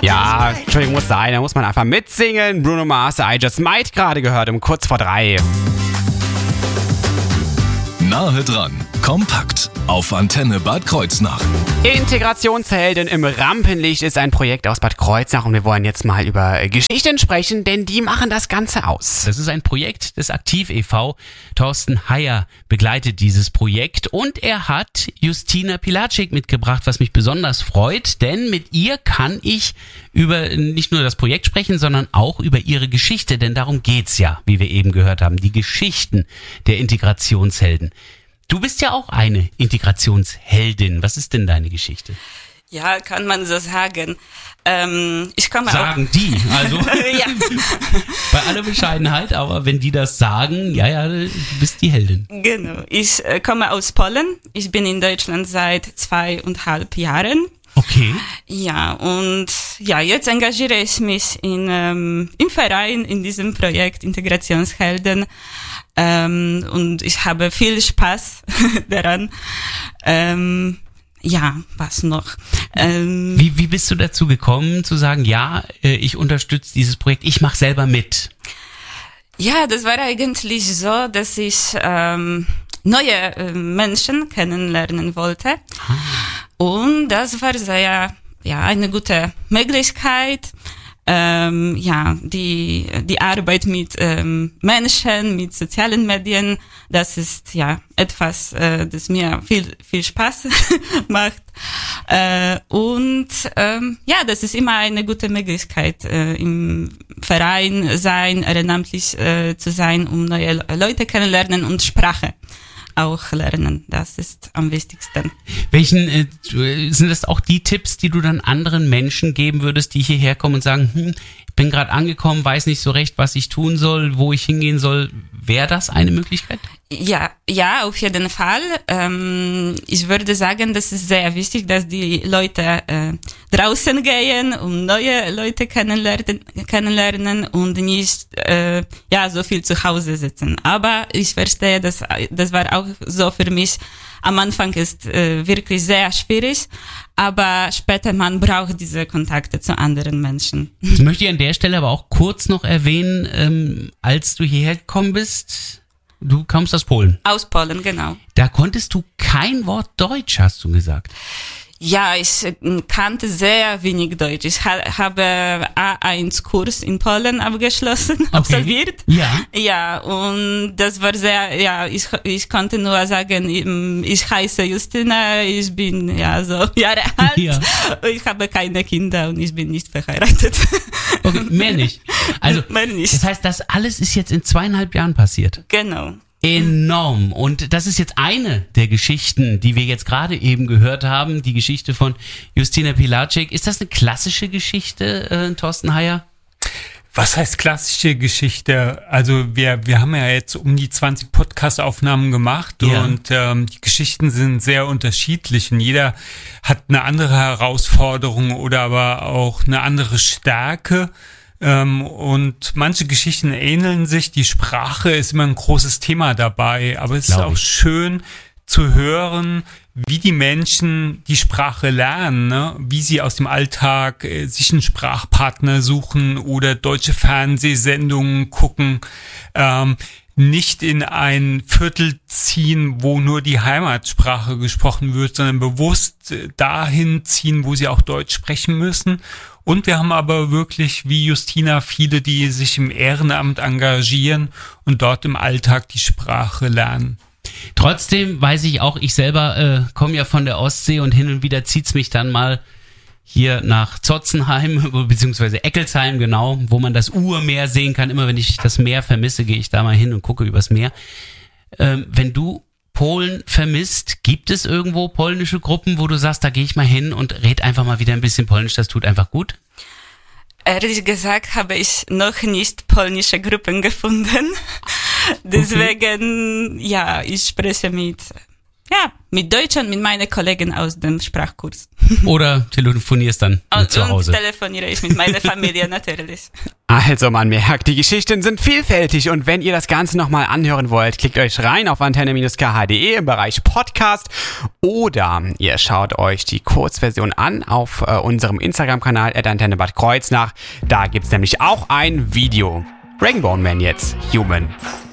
Ja, Entschuldigung, muss sein, da muss man einfach mitsingen. Bruno Mars, I Just Might, gerade gehört um kurz vor 3. Nahe dran, kompakt, auf Antenne Bad Kreuznach. Integrationshelden im Rampenlicht ist ein Projekt aus Bad Kreuznach und wir wollen jetzt mal über Geschichten sprechen, denn die machen das Ganze aus. Das ist ein Projekt des Aktiv e.V. Thorsten Heyer begleitet dieses Projekt und er hat Justina Pilaczek mitgebracht, was mich besonders freut, denn mit ihr kann ich über nicht nur das Projekt sprechen, sondern auch über ihre Geschichte, denn darum geht's ja, wie wir eben gehört haben, die Geschichten der Integrationshelden. Du bist ja auch eine Integrationsheldin. Was ist denn deine Geschichte? Ja, kann man so sagen. Ich komme sagen die, also ja. Bei aller Bescheidenheit, aber wenn die das sagen, ja, du bist die Heldin. Genau, ich komme aus Polen. Ich bin in Deutschland seit 2,5 Jahren. Okay. Ja, und ja, jetzt engagiere ich mich im Verein in diesem Projekt Integrationshelden. Und ich habe viel Spaß daran. Ja, was noch? Wie bist du dazu gekommen, zu sagen, ja, ich unterstütze dieses Projekt, ich mache selber mit? Ja, das war eigentlich so, dass ich neue Menschen kennenlernen wollte. Und das war sehr, eine gute Möglichkeit. Die Arbeit mit Menschen, mit sozialen Medien, das ist etwas, das mir viel Spaß macht. Das ist immer eine gute Möglichkeit, im Verein sein, ehrenamtlich zu sein, um neue Leute kennenlernen und Sprache auch lernen. Das ist am wichtigsten. Welchen sind das auch die Tipps, die du dann anderen Menschen geben würdest, die hierher kommen und sagen, ich bin gerade angekommen, weiß nicht so recht, was ich tun soll, wo ich hingehen soll. Wäre das eine Möglichkeit? Ja, auf jeden Fall. Ich würde sagen, das ist sehr wichtig, dass die Leute draußen gehen, um neue Leute kennenlernen und nicht so viel zu Hause sitzen. Aber ich verstehe, das war auch so für mich. Am Anfang ist wirklich sehr schwierig, aber später man braucht diese Kontakte zu anderen Menschen. Das möchte ich an der Stelle aber auch kurz noch erwähnen, als du hierher gekommen bist. Du kommst aus Polen. Aus Polen, genau. Da konntest du kein Wort Deutsch, hast du gesagt. Ja, ich kannte sehr wenig Deutsch. Ich habe A1-Kurs in Polen absolviert. Ja. Ja, und das war sehr, ich konnte nur sagen, ich heiße Justina, ich bin so Jahre alt, ich habe keine Kinder und ich bin nicht verheiratet. Okay, mehr nicht. Also, mehr nicht. Das heißt, das alles ist jetzt in 2,5 Jahren passiert. Genau. Enorm. Und das ist jetzt eine der Geschichten, die wir jetzt gerade eben gehört haben, die Geschichte von Justina Pilaczek. Ist das eine klassische Geschichte, Thorsten Heyer? Was heißt klassische Geschichte? Also wir haben ja jetzt um die 20 Podcast-Aufnahmen gemacht und die Geschichten sind sehr unterschiedlich und jeder hat eine andere Herausforderung oder aber auch eine andere Stärke. Und manche Geschichten ähneln sich, die Sprache ist immer ein großes Thema dabei, aber es ist auch schön zu hören, wie die Menschen die Sprache lernen, ne? Wie sie aus dem Alltag sich einen Sprachpartner suchen oder deutsche Fernsehsendungen gucken, nicht in ein Viertel ziehen, wo nur die Heimatsprache gesprochen wird, sondern bewusst dahin ziehen, wo sie auch Deutsch sprechen müssen. Und wir haben aber wirklich, wie Justina, viele, die sich im Ehrenamt engagieren und dort im Alltag die Sprache lernen. Trotzdem weiß ich auch, ich selber komme ja von der Ostsee und hin und wieder zieht's mich dann mal hier nach Zotzenheim, beziehungsweise Eckelsheim, genau, wo man das Urmeer sehen kann. Immer wenn ich das Meer vermisse, gehe ich da mal hin und gucke übers Meer. Wenn du Polen vermisst, gibt es irgendwo polnische Gruppen, wo du sagst, da gehe ich mal hin und red einfach mal wieder ein bisschen Polnisch, das tut einfach gut? Ehrlich gesagt habe ich noch nicht polnische Gruppen gefunden. Deswegen, ich spreche mit mit Deutschen, mit meinen Kollegen aus dem Sprachkurs. Oder telefonierst dann zu Hause? Und telefoniere ich mit meiner Familie natürlich. Also man merkt, die Geschichten sind vielfältig und wenn ihr das Ganze nochmal anhören wollt, klickt euch rein auf antenne-kh.de im Bereich Podcast oder ihr schaut euch die Kurzversion an auf unserem Instagram-Kanal @Antenne Bad Kreuznach. Da gibt's nämlich auch ein Video. Regenbone Man jetzt, Human.